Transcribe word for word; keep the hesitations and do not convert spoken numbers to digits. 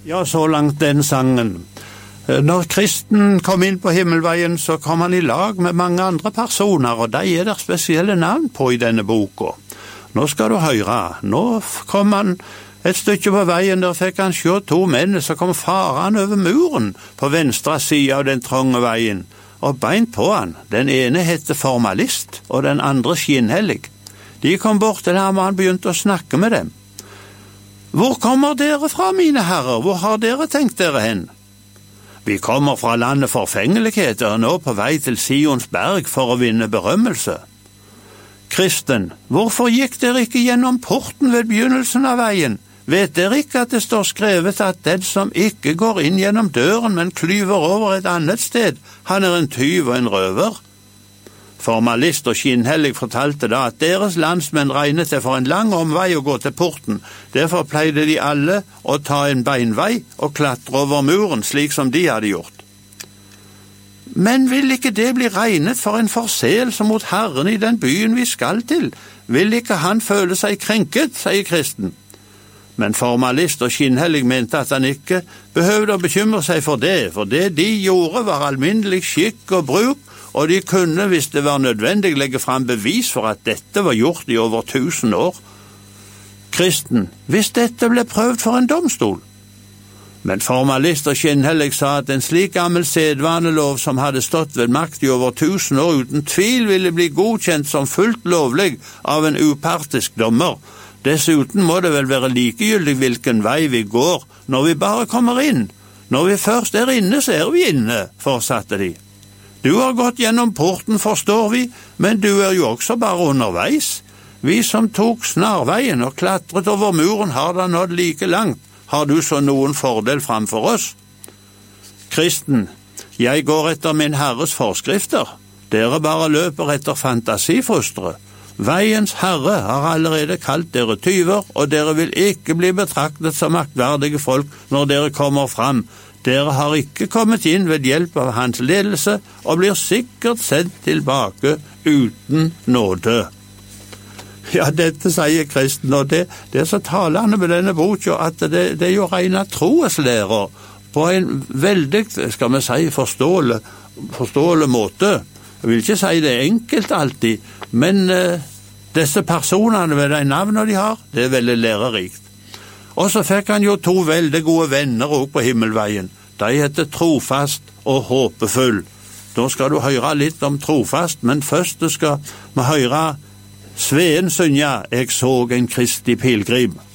Ja, så langt den sangen. Når kristen kom inn på himmelveien, så kom han i lag med mange andre personer, og de er der spesielle navn på i denne boka. Nå skal du høre. Nå kom han et stykke på veien, der fikk han se to menn som kom farende over muren på venstre side av den trånge veien, og beint på han. Den ene hette Formalist, og den andre Skinnhellig. De kom bort til ham, og han begynte å snakke med dem. Hvor kommer dere fra, mine herrer? Hvor har dere tenkt dere hen? Vi kommer fra landet forfengelighet og er nå på vei til Sions berg for å vinne berømmelse. Kristen, hvorfor gikk dere ikke gjennom porten ved begynnelsen av veien? Vet dere ikke at det står skrevet at den som ikke går inn gjennom døren, men klyver over et annet sted, han er en tyv og en røver? Formalist og Skinnhellig fortalte da at deres landsmenn regnet det for en lang omvei å gå til porten. Derfor pleide de alle å ta en beinvei og klatre over muren, slik som de hadde gjort. Men vil ikke det bli regnet for en forseelse mot Herren i den byen vi skal til? Vil ikke han føle seg krenket, sier kristen. Men Formalist og Skinnhellig mente at han ikke behøvde å bekymre seg for det, for det de gjorde var alminnelig skikk og bruk, og de kunne, hvis det var nødvendig, legge fram bevis for at dette var gjort i over tusen år. Kristen, hvis dette ble prøvd for en domstol. Men Formalist og Skinnhellig sa at en slik gammel sedvanelov som hadde stått ved makt i over tusen år uten tvil ville bli godkjent som fullt lovlig av en upartisk dommer. Dessuten må det vel være likegyldig hvilken vei vi går når vi bare kommer inn. Når vi først er inne, så er vi inne, fortsatte de. Du har gått gjennom porten, forstår vi, men du er jo også bare underveis. Vi som tok snarveien og klatret over muren har da nådd like langt. Har du så noen fordel framfor oss? Kristen, jeg går etter min Herres forskrifter. Dere bare løper etter fantasifrustre. Veiens Herre har allerede kalt dere tyver, og dere vil ikke bli betraktet som aktverdige folk når dere kommer fram. Dere har ikke kommet inn ved hjelp av hans ledelse, og blir sikkert sendt tilbake uten nåde. Ja, dette sier kristen, og det, det er så talende med denne boka, at det, det er jo rene troeslærer på en veldig, skal vi si, forståelig, forståelig måte. Jeg vil ikke si det enkelt alltid, men uh, disse personene med de navnene de har, det er veldig lærerikt. Og så fikk han jo to veldig gode venner også på himmelveien. De heter Trofast og Håpefull. Da skal du høre litt om Trofast, men først skal vi høre Sveen synge «Jeg så en Kristi pilgrim».